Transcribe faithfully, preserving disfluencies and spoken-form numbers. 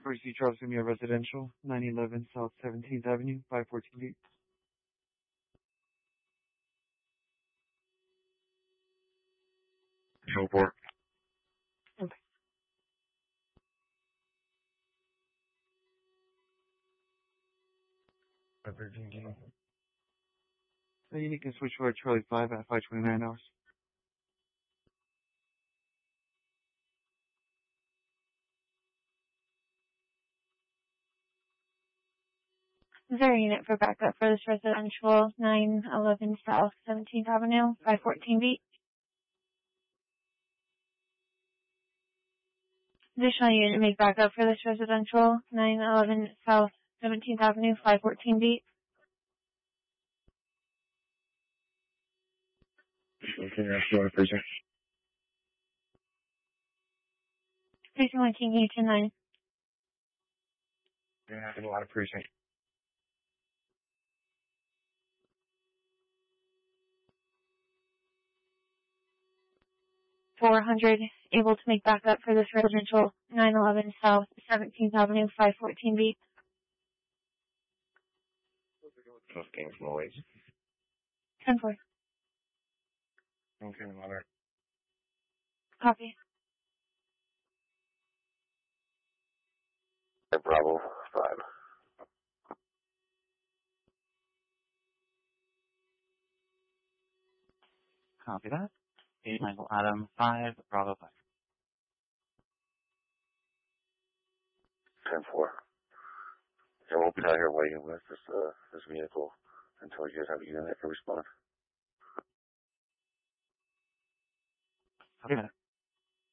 First, you Charles Romeo Residential, nine eleven South seventeenth Avenue, five fourteen B. Hillport. Okay. thirteen G. So you can switch for Charlie five at five twenty-nine hours. Is there a unit for backup for this residential, nine eleven South seventeenth Avenue, five fourteen B? Additional unit make backup for this residential, nine eleven South seventeenth Avenue, five fourteen B. Okay, that's the other precinct. Precinct one King eight to nine. Yeah, I have a lot of precinct. four hundred, able to make backup for this residential, nine eleven South seventeenth Avenue, five fourteen B. Those games noise. ten four. Okay, mother. Copy. Bravo five. Copy that. eight Michael Adam five, Bravo five. ten four. Yeah, we'll be out here waiting with this, uh, this vehicle until you guys have a unit to respond. Copy that.